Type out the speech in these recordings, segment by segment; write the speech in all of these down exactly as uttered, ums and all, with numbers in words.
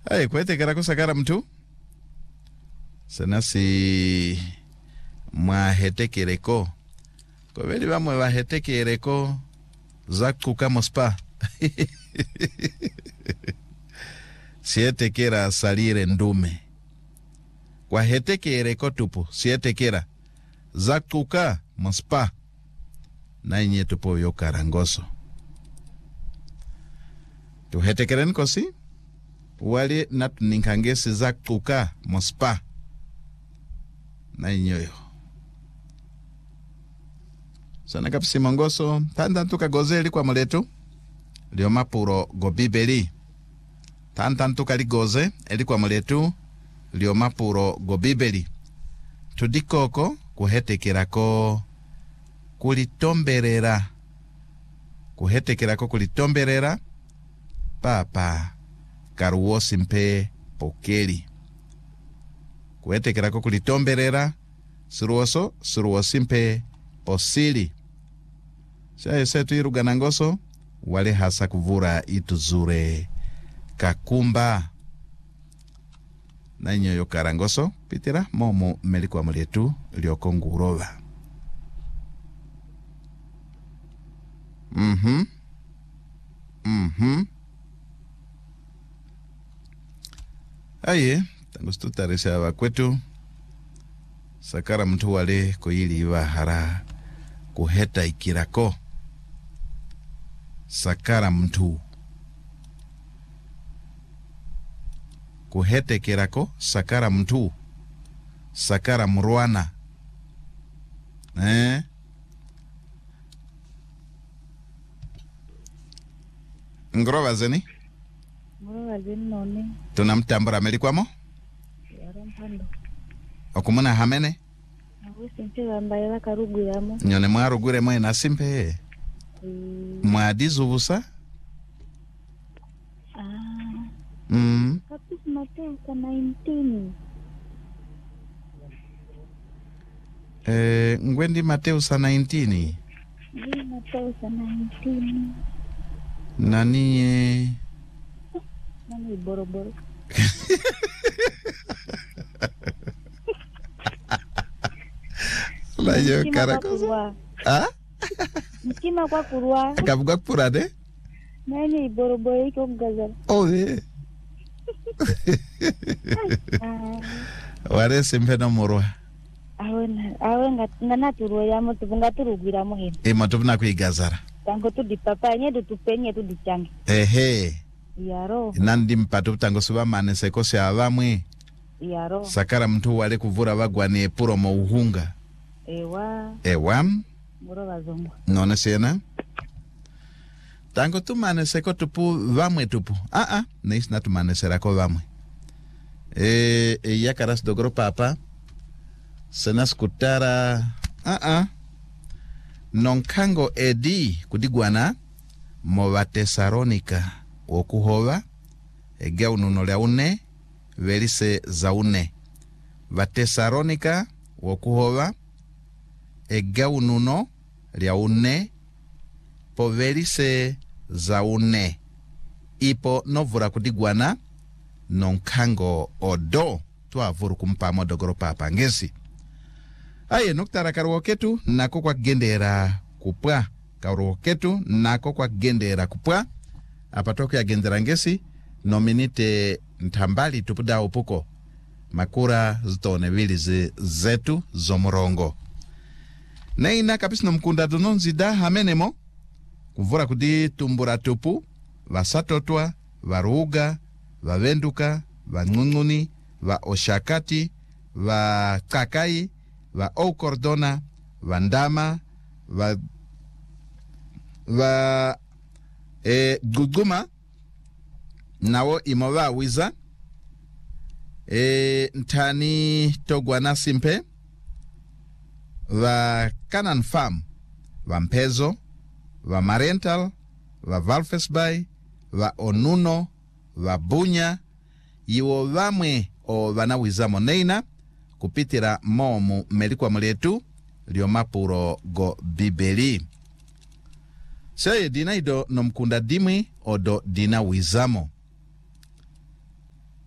Hey, kwete kara kusakara mtu? Senasi mwahetekereko. Kwa veli vamwe vahetekereko zakuka mospa. Sietekera salire ndume. Kwa hetekereko tupu. Sietekera zakuka mospa. Na inye tupo yo karangoso. Tuhetekeren kosi? Wali natu ninkangesi zakuka mospa. Na inyoyo. Sana kapisi mongoso. Tanta tuka gozeli kwa mletu. Lio mapuro go bibeli. Tanta tuka li goze. Eli kwa mletu. Lio mapuro go bibeli. Tudikoko kuhetekerako kulitomberera. Kuhetekerako kulitomberera. Papa karuosi mpe pokeli. Kuhetekerako kulitomberera. Suruoso suruosi mpe posili. Shaye setu iruganangoso. Wale hasa kuvura ituzure kakumba. Na inyo yo karangoso. Pitira momo melikuwa mletu liokongu urova. Mhm. Mhm. Aye, tangu stutarisha wakwetu. Sakara mtu wale kuhili iwa hara kuheta ikirako. Sakara mtu kuhete kirako. Sakara mtu. Sakara mruana. Eh? Ngrova zeni? Ngrova zeni noni. Tunamtambura melikwamo? Yaro mpando. Okumuna hamene? Nawisi mpiga mbaila karugu yamo. Nyone mwarugure mwe nasimpe. Mm. Mwadizu busa? Ah. Mm. Kapisi Mateo sa nineteen. Eh, ngwendi Mateo sa nineteen. Ndi Mateo sa nineteen. Nani eh? Nani boroboro. La yo karakosa. Ah? Mkima kwa kurwa. Kabuga kurade? Nani boroboro iko mgazara. Oh yeah. Ah. Ware simpe no murwa. Awe awe ngana turuwa yamo tubunga turugwira muhino. E matubuna kuigazara. Tango tu di papa nye du tupenye tu di changi. Ehe. Yaro. Nandi mpatu tango suba mane sekose avamwe. Yaro. Sakara mtu wale kuvura wagwa ni puro mauhunga. Ewa. Ewa. Muro wazongo. None siena. Tango tu mane seko tupu vamwe tupu. Ah ah. Nis na tu mane serako vamwe. E, e ya karas dogro papa. Sena skutara. Ah ah. Nonkango edi kudigwana. Mova Tesaronika. Okuhova. Ege ununolea une. Verise za une. Va Tesaronika. Okuhova. Ege ununo. Lia une. Po verise za une. Ipo novura kudigwana. Nonkango odo. Tua vuru kumpa modogoro papa ngesi. Aye nuktara karuoketu nako kwa gendera kupwa. Karuoketu nako kwa gendera kupwa. Apatoke ya gendera ngesi. Nominite ntambali tupuda upuko. Makura zitone vili zi zetu zomurongo. Neina kapisi no mkunda dunonzi da hamenemo. Kuvura kudi tumbura tupu. Vasatotwa, varuga, vavenduka, vangunguni, va oshakati, va kakai, va okordona, va ndama, va va e guguma, nawo imova wiza, e ntani togwana simpe, va Canaan Farm, va Mpezo, va Marental, va Valfesbay, va Onuno, va Bunya, iwo vamwe o vana wizamo neina, kupitira momu melikwa mletu, lio mapuro go bibeli. Saye dina ido nomkunda dimwi odo dina wizamo.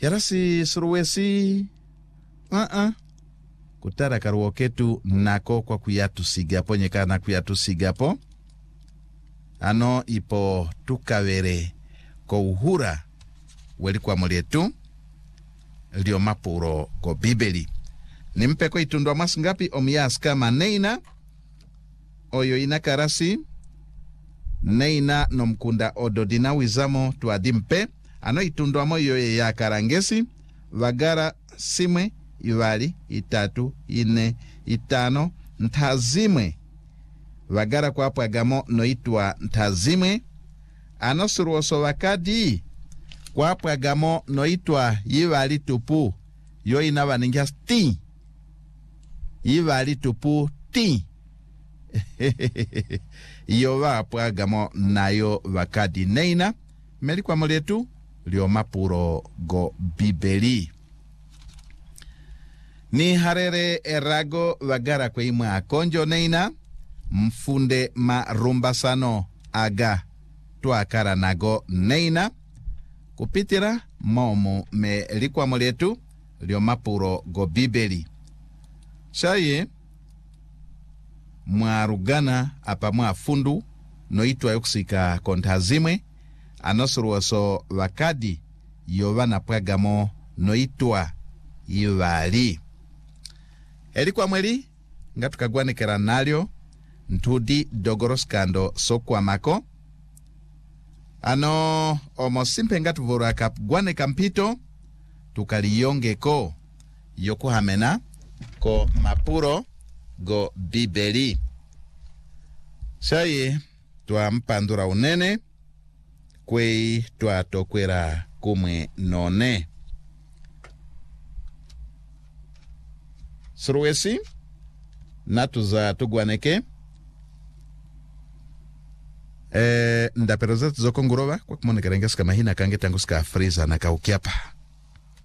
yarasi suruwesi uh-uh. kutara karuo ketu nako kwa kuyatusigapo nyekana kuyatusigapo ano ipo tukavere ko uhura weli kwa mulietu lio mapuro ko bibeli nimpe ko itundwa masu ngapi omiaska maneina oyo inakarasi neina nomkunda ododina wizamo tuadimpe ano itundwa moyo ya karangesi vagara simwe ivali itatu ine itano ntazimwe vagara kwa hapo agamo noitwa ntazimwe ano suruoso wakadi kwa hapo agamo noitwa ivali tupu yo inava ningia sti ivali tupu ti iyo vapo agamo nayo vakadi neina meli kwa moletu lio mapuro go bibeli ni harere erago vagara kwa imwe akonjo neina mfunde marumba sano aga tuakara nago neina kupitira momu me likwa moletu lio mapuro go bibeli shaye mwarugana apa mwafundu noitwa yokusika kontazimwe anosuruoso vakadi yovana pwagamo noitwa ivali elikwa mweli ngatukagwanekera nalyo ntudi dogoroskando sokwa mako ano omosimpe ngatuvura kapgwaneka mpito tukaliyongeko yokuhamena ko mapuro go bibeli shaye twa mpandura unene kwei twa tokwera kumwe none suruwesi natuza tugwaneke eh ndaperoza tuzoko nguroba kwa kumonekera ngasi kama hina kange tangu ska freezer na kaukiapa